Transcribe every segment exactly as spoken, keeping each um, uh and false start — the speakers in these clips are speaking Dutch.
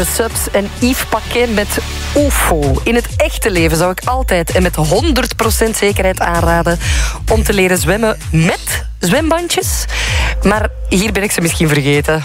de Subs en Yves Paquet met U F O. In het echte leven zou ik altijd en met honderd procent zekerheid aanraden om te leren zwemmen met zwembandjes. Maar hier ben ik ze misschien vergeten.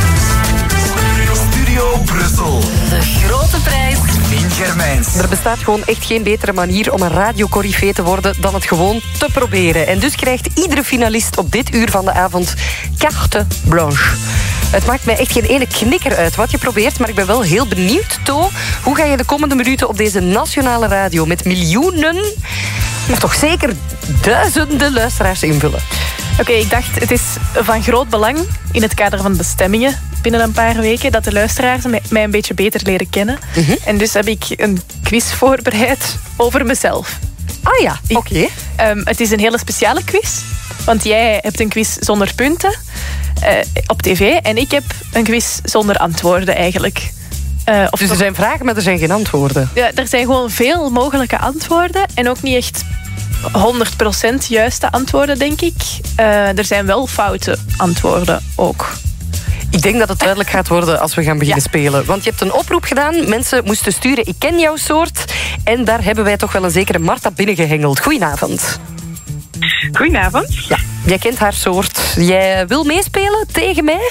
Studio Brussel. De grote prijs. Fien Germijns. Er bestaat gewoon echt geen betere manier om een radiocorifee te worden dan het gewoon te proberen. En dus krijgt iedere finalist op dit uur van de avond carte blanche. Het maakt mij echt geen ene knikker uit wat je probeert, maar ik ben wel heel benieuwd, To. Hoe ga je de komende minuten op deze nationale radio met miljoenen, of toch zeker duizenden luisteraars invullen? Oké, okay, ik dacht, het is van groot belang in het kader van de stemmingen binnen een paar weken dat de luisteraars mij een beetje beter leren kennen. Mm-hmm. En dus heb ik een quiz voorbereid over mezelf. Ah ja, oké. Okay. Um, het is een hele speciale quiz, want jij hebt een quiz zonder punten uh, op tv en ik heb een quiz zonder antwoorden eigenlijk. Uh, of dus er zijn vragen, maar er zijn geen antwoorden? Ja, er zijn gewoon veel mogelijke antwoorden en ook niet echt honderd procent juiste antwoorden, denk ik. Uh, er zijn wel foute antwoorden ook. Ik denk dat het duidelijk gaat worden als we gaan beginnen ja. spelen. Want je hebt een oproep gedaan. Mensen moesten sturen, ik ken jouw soort. En daar hebben wij toch wel een zekere Marta binnengehengeld. Goedenavond. Goedenavond. Ja, jij kent haar soort. Jij wil meespelen tegen mij?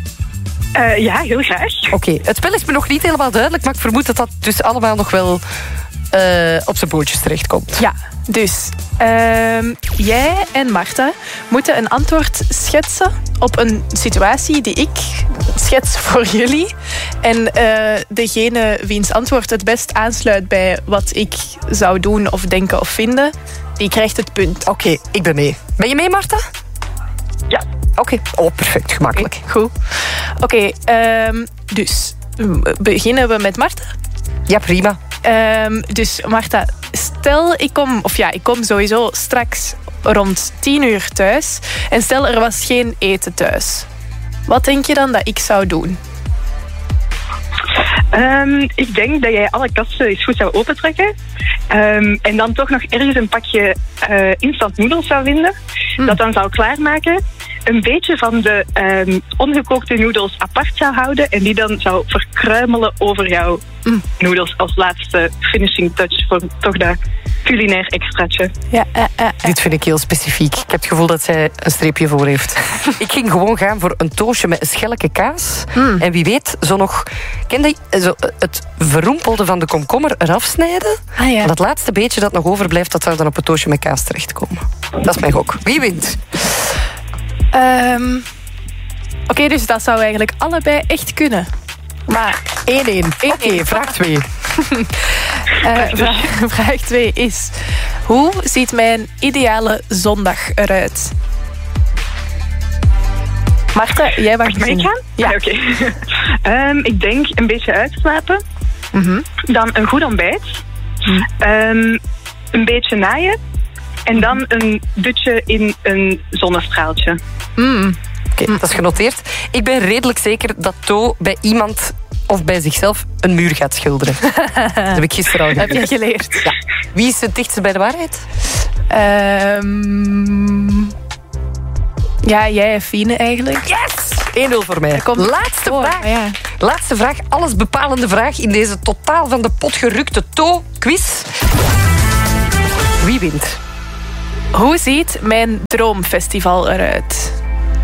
Uh, ja, heel graag. Oké, okay. Het spel is me nog niet helemaal duidelijk, maar ik vermoed dat dat dus allemaal nog wel uh, op zijn pootjes terechtkomt. Ja, dus uh, jij en Marta moeten een antwoord schetsen op een situatie die ik schets voor jullie. En uh, degene wiens antwoord het best aansluit bij wat ik zou doen of denken of vinden, die krijgt het punt. Oké, okay, ik ben mee. Ben je mee, Marta? Ja. Oké, okay. Oh, perfect, gemakkelijk. Okay, goed. Oké, okay, um, dus beginnen we met Marta? Ja, prima. Um, dus Marta, stel ik kom, of ja, ik kom sowieso straks rond tien uur thuis en stel er was geen eten thuis. Wat denk je dan dat ik zou doen? Um, ik denk dat jij alle kasten eens goed zou opentrekken. Um, en dan toch nog ergens een pakje uh, instant noedels zou vinden. Hmm. Dat dan zou klaarmaken. Een beetje van de um, ongekookte noedels apart zou houden. En die dan zou verkruimelen over jouw mm. noedels als laatste finishing touch voor toch dat culinair extraatje. Ja, uh, uh, uh. Dit vind ik heel specifiek. Ik heb het gevoel dat zij een streepje voor heeft. Ik ging gewoon gaan voor een toastje met een schelletje kaas. Mm. En wie weet, zo nog... Ken je zo het verroempelde van de komkommer eraf snijden? Ah, ja. En dat laatste beetje dat nog overblijft, dat zou dan op een toastje met kaas terechtkomen. Dat is mijn gok. Wie wint? Um, Oké, okay, dus dat zou eigenlijk allebei echt kunnen. Maar één één. Oké, okay, vraag twee. uh, vraag, vraag twee is... Hoe ziet mijn ideale zondag eruit? Marta, jij mag beginnen. Ja, oké. Okay. um, ik denk een beetje uitslapen. Mm-hmm. Dan een goed ontbijt. Mm. Um, een beetje naaien. En dan een dutje in een zonnestraaltje. Mm. Oké, okay, mm. dat is genoteerd. Ik ben redelijk zeker dat To bij iemand of bij zichzelf een muur gaat schilderen. Dat heb ik gisteren al geleerd. Heb je geleerd? Ja. Wie is het dichtste bij de waarheid? Um, ja, jij en Fine eigenlijk. Yes! één nul voor mij. Laatste voor. vraag. Ja. Laatste vraag. Alles bepalende vraag in deze totaal van de pot gerukte To-quiz. Wie wint? Hoe ziet mijn droomfestival eruit?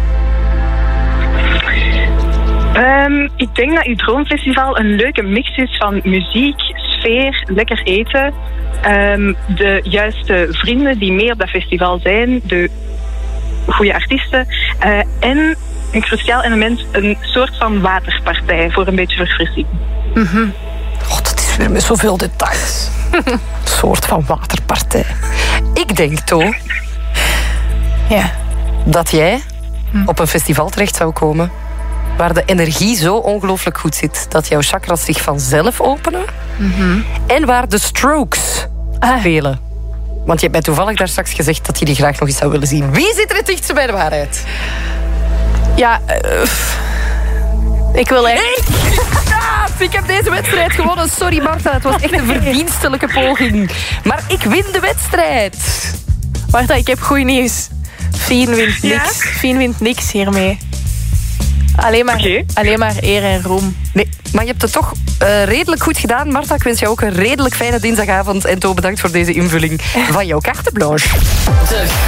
Um, ik denk dat uw droomfestival een leuke mix is van muziek, sfeer, lekker eten, um, de juiste vrienden die mee op dat festival zijn, de goede artiesten uh, en een cruciaal element, een soort van waterpartij voor een beetje verfrissing. Mm-hmm. God, het is weer met zoveel details. Een soort van waterpartij. Ik denk, To, ja. dat jij hm. op een festival terecht zou komen waar de energie zo ongelooflijk goed zit dat jouw chakras zich vanzelf openen. Mm-hmm. En waar de Strokes ah. spelen. Want je hebt mij toevallig daar straks gezegd dat je die graag nog eens zou willen zien. Wie zit er het dichtst bij de waarheid? Ja, uh, ik wil eigenlijk... Ik, ik heb deze wedstrijd gewonnen. Sorry Marta, het was echt een verdienstelijke poging. Maar ik win de wedstrijd. Marta, ik heb goed nieuws. Fien wint niks. Ja? Fien wint niks hiermee. Alleen maar, Oké. alleen maar eer en roem. Nee, maar je hebt het toch uh, redelijk goed gedaan, Marta. Ik wens jou ook een redelijk fijne dinsdagavond. En To, bedankt voor deze invulling van jouw carte blanche. De